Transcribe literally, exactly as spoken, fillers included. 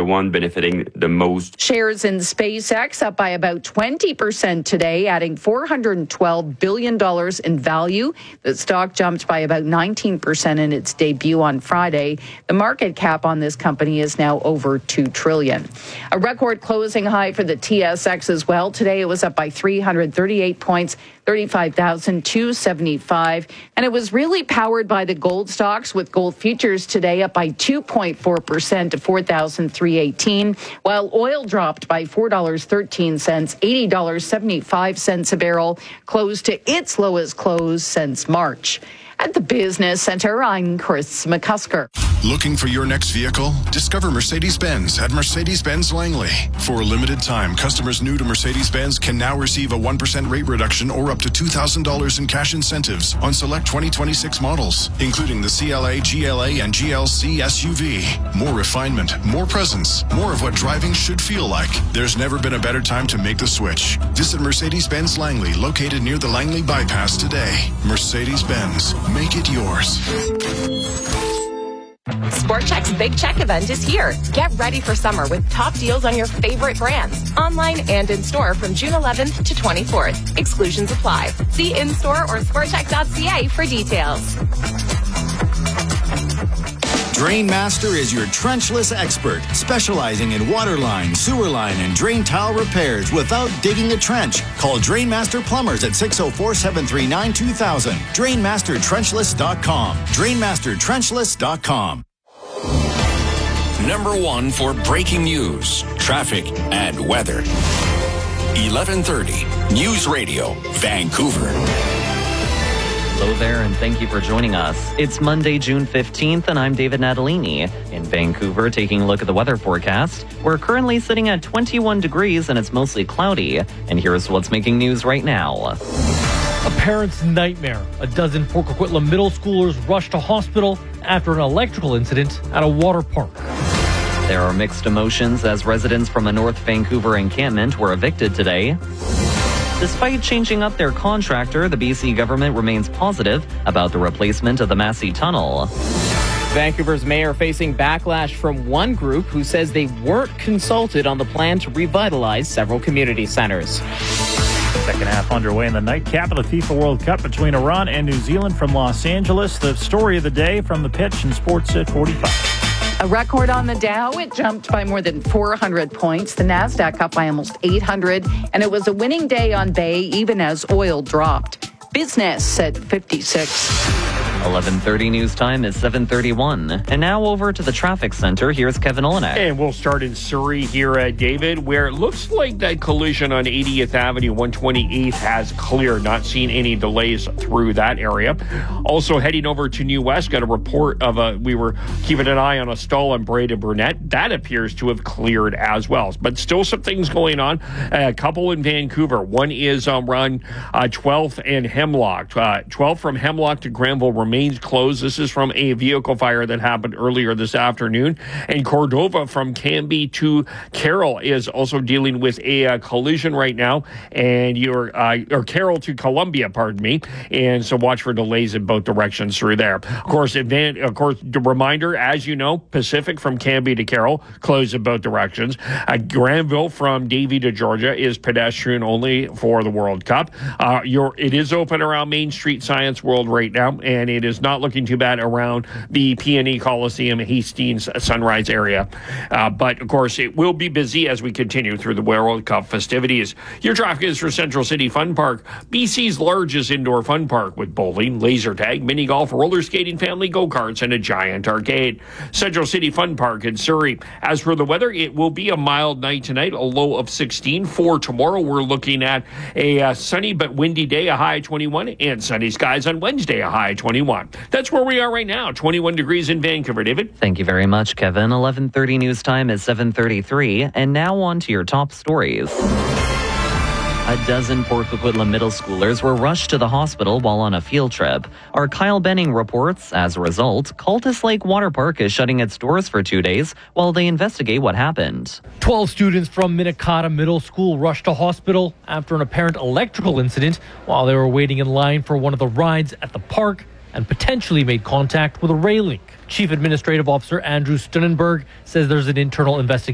one benefiting the most. Shares in SpaceX up by about twenty percent today, adding four hundred twelve billion dollars in value. The stock jumped by about nineteen percent in its debut on Friday. The market cap on this company is now over two trillion dollars. A record closing high for the T S X as well. Today it was up by three hundred thirty-eight points, thirty-five thousand two hundred seventy-five. And it was really powered by the gold stocks, with gold futures today up by two point four percent to four thousand three hundred eighteen, while oil dropped by four dollars and thirteen cents, eighty dollars and seventy-five cents a barrel, closed to its lowest close since March. At the Business Center, I'm Chris McCusker. Looking for your next vehicle? Discover Mercedes-Benz at Mercedes-Benz Langley. For a limited time, customers new to Mercedes-Benz can now receive a one percent rate reduction or up to two thousand dollars in cash incentives on select twenty twenty-six models, including the C L A, G L A, and G L C S U V. More refinement, more presence, more of what driving should feel like. There's never been a better time to make the switch. Visit Mercedes-Benz Langley, located near the Langley Bypass today. Mercedes-Benz. Make it yours. SportCheck's Big Check event is here. Get ready for summer with top deals on your favorite brands, online and in store from June eleventh to twenty-fourth. Exclusions apply. See in-store or sportcheck dot c a for details. Drainmaster is your trenchless expert, specializing in water line, sewer line, and drain tile repairs without digging a trench. Call Drainmaster Plumbers at six oh four, seven three nine, two thousand. Drainmaster Trenchless dot com. Drainmaster Trenchless dot com. Number one for breaking news, traffic, and weather. eleven thirty News Radio, Vancouver. Hello there, and thank you for joining us. It's Monday, June fifteenth, and I'm David Natalini. In Vancouver, taking a look at the weather forecast. We're currently sitting at twenty-one degrees, and it's mostly cloudy. And here's what's making news right now. A parent's nightmare. A dozen Port Coquitlam middle schoolers rushed to hospital after an electrical incident at a water park. There are mixed emotions as residents from a North Vancouver encampment were evicted today. Despite changing up their contractor, the B C government remains positive about the replacement of the Massey Tunnel. Vancouver's mayor facing backlash from one group who says they weren't consulted on the plan to revitalize several community centers. Second half underway in the nightcap of the FIFA World Cup between Iran and New Zealand from Los Angeles. The story of the day from the pitch in Sports at forty-five. A record on the Dow. It jumped by more than four hundred points. The Nasdaq up by almost eight hundred. And it was a winning day on Bay, even as oil dropped. Business at fifty-six. eleven thirty news time is seven thirty-one. And now over to the traffic center. Here's Kevin Olenek. And we'll start in Surrey here at David, where it looks like that collision on eightieth Avenue, one twenty-eighth has cleared. Not seeing any delays through that area. Also heading over to New West, got a report of a, we were keeping an eye on a stall on Breda Burnett. That appears to have cleared as well. But still some things going on. A couple in Vancouver. One is um, run uh, twelfth and Hemlock. Uh, twelfth from Hemlock to Granville remains closed. This is from a vehicle fire that happened earlier this afternoon. And Cordova from Canby to Carroll is also dealing with a uh, collision right now. And you're, uh, or Carroll to Columbia, pardon me. And so watch for delays in both directions through there. Of course, advan- of course, the reminder, as you know, Pacific from Canby to Carroll closed in both directions. Uh, Granville from Davie to Georgia is pedestrian only for the World Cup. Uh, your, it is open around Main Street Science World right now, and it is not looking too bad around the P and E Coliseum, Hastings, Sunrise area. Uh, but, of course, it will be busy as we continue through the World Cup festivities. Your traffic is for Central City Fun Park, B C's largest indoor fun park with bowling, laser tag, mini golf, roller skating, family go-karts, and a giant arcade. Central City Fun Park in Surrey. As for the weather, it will be a mild night tonight, a low of sixteen. For tomorrow, we're looking at a uh, sunny but windy day, a high twenty-one, and sunny skies on Wednesday, a high twenty-one. That's where we are right now, twenty-one degrees in Vancouver. David? Thank you very much, Kevin. eleven thirty news time is seven thirty-three, and now on to your top stories. A dozen Port Coquitlam middle schoolers were rushed to the hospital while on a field trip. Our Kyle Benning reports, as a result, Cultus Lake Water Park is shutting its doors for two days while they investigate what happened. twelve students from Minnetonka Middle School rushed to hospital after an apparent electrical incident while they were waiting in line for one of the rides at the park and potentially made contact with a railing. Chief Administrative Officer Andrew Stunnenberg says there's an internal investigation